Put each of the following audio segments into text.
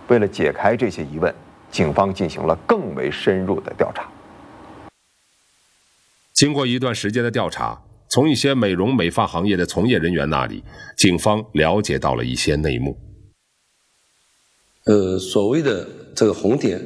为了解开这些疑问，警方进行了更为深入的调查。 经过一段时间的调查，从一些美容美发行业的从业人员那里，警方了解到了一些内幕。 所谓的这个红点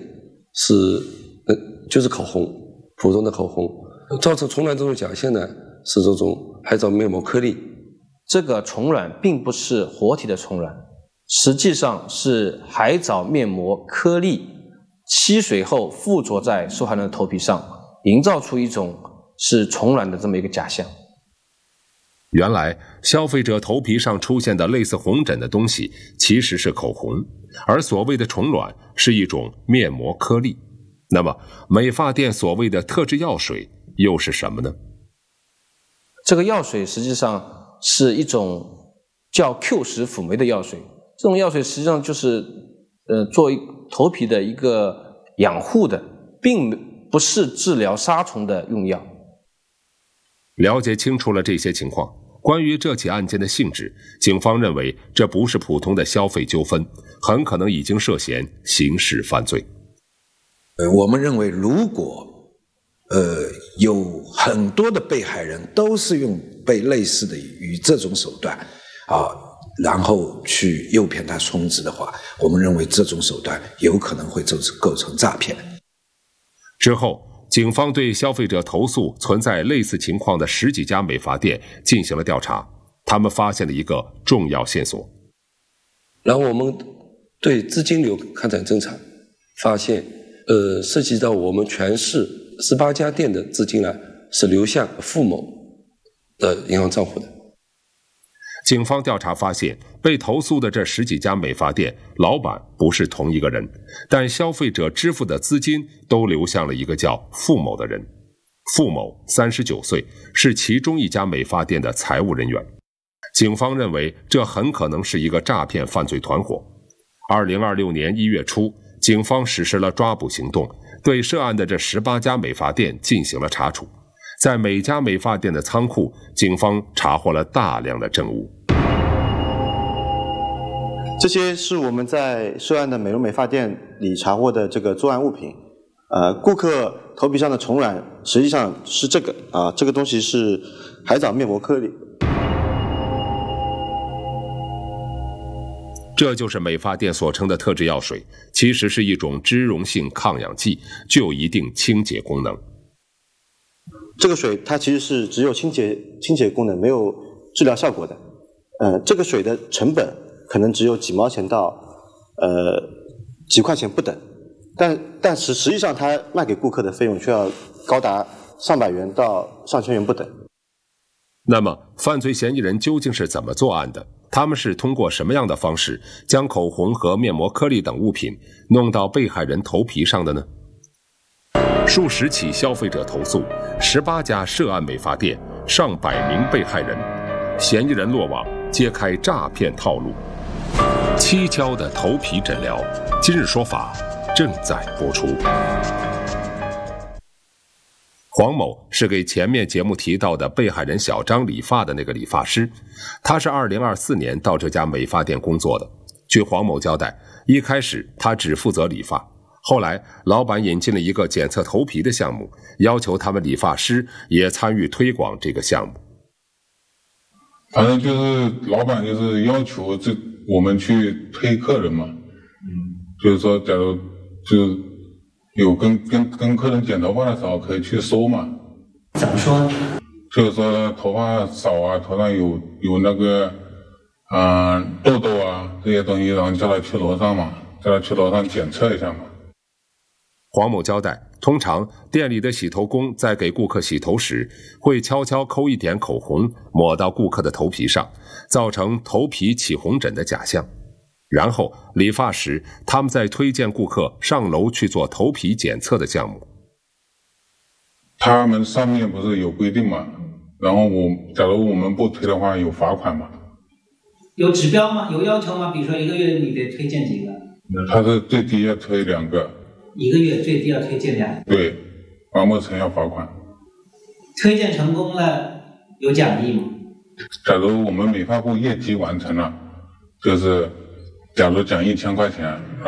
就是口红，普通的口红。造成虫卵这种假象呢，是这种海藻面膜颗粒。 这个虫卵并不是活体的虫卵，实际上是海藻面膜颗粒吸水后附着在受害人的头皮上，营造出一种是虫卵的这么一个假象。 原来消费者头皮上出现的类似红疹的东西其实是口红，而所谓的虫卵是一种面膜颗粒。那么美发店所谓的特制药水又是什么呢？ 这个药水实际上是一种叫 Q10辅酶的药水，这种药水实际上就是做头皮的一个养护的，并不是治疗杀虫的用药。 了解清楚了这些情况，关于这起案件的性质，警方认为这不是普通的消费纠纷，很可能已经涉嫌刑事犯罪。 我们认为，如果有很多的被害人都是用被类似的与这种手段然后去诱骗他充值的话，我们认为这种手段有可能会构成诈骗。 之后警方对消费者投诉存在类似情况的10几家美发店进行了调查，他们发现了一个重要线索。 然后我们对资金流开展侦查，发现涉及到我们全市18家店的资金呢是流向付某的银行账户的。 警方调查发现，被投诉的这10几家美发店老板不是同一个人，但消费者支付的资金都流向了一个叫付某的人。付某39岁，是其中一家美发店的财务人员。警方认为这很可能是一个诈骗犯罪团伙。2026年1月初，警方实施了抓捕行动，对涉案的这18家美发店进行了查处。在每家美发店的仓库，警方查获了大量的证物。 这些是我们在涉案的美容美发店里查获的这个作案物品。顾客头皮上的虫卵实际上是这个东西是海藻面膜颗粒。 这就是美发店所称的特制药水，其实是一种脂溶性抗氧剂，具有一定清洁功能。 这个水它其实是只有清洁功能，没有治疗效果的。这个水的成本可能只有几毛钱到几块钱不等，但实际上它卖给顾客的费用却要高达上百元到上千元不等。 那么犯罪嫌疑人究竟是怎么作案的？他们是通过什么样的方式将口红和面膜颗粒等物品弄到被害人头皮上的呢？数十起消费者投诉，18家涉案美发店，上百名被害人，嫌疑人落网，揭开诈骗套路。蹊跷的头皮诊疗，今日说法正在播出。黄某是给前面节目提到的被害人小张理发的那个理发师，他是2024年到这家美发店工作的。据黄某交代，一开始他只负责理发，后来老板引进了一个检测头皮的项目，要求他们理发师也参与推广这个项目。 反正就是老板就是要求我们去推客人嘛，就是说假如就有跟客人剪头发的时候可以去收嘛。 怎么说呢？ 就是说头发少啊，头上有那个痘痘啊这些东西，然后叫他去楼上嘛，叫他去楼上检测一下嘛。 黄某交代，通常店里的洗头工在给顾客洗头时，会悄悄抠一点口红抹到顾客的头皮上，造成头皮起红疹的假象。然后理发时，他们再推荐顾客上楼去做头皮检测的项目。 他们上面不是有规定嘛，然后假如我们不推的话有罚款嘛。 有指标吗？有要求吗？比如说1个月你得推荐几个？ 他是最低要推2个。 1个月最低要推荐2个。 对，完不成要罚款。 推荐成功了有奖励吗？ 假如我们美发部业绩完成了，就是假如奖1000块钱，然